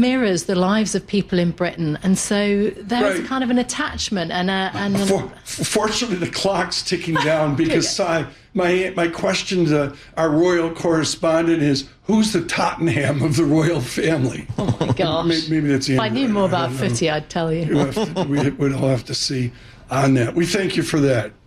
mirrors the lives of people in Britain, and so there's kind of an attachment Fortunately, the clock's ticking down because my question to our royal correspondent is, who's the Tottenham of the royal family? Oh my gosh! Maybe that's If I knew more about footy, I'd tell you. We'd all have to see on that. We thank you for that.